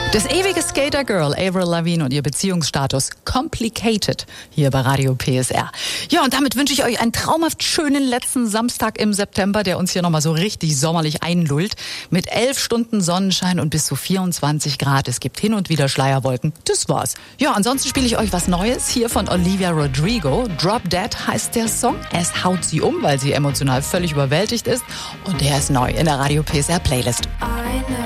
Das ewige Skater-Girl Avril Lavigne und ihr Beziehungsstatus complicated hier bei Radio PSR. Ja, und damit wünsche ich euch einen traumhaft schönen letzten Samstag im September, der uns hier nochmal so richtig sommerlich einlullt. Mit 11 Stunden Sonnenschein und bis zu 24 Grad. Es gibt hin und wieder Schleierwolken. Das war's. Ja, ansonsten spiele ich euch was Neues hier von Olivia Rodrigo. Drop Dead heißt der Song. Es haut sie um, weil sie emotional völlig überwältigt ist. Und der ist neu in der Radio PSR Playlist.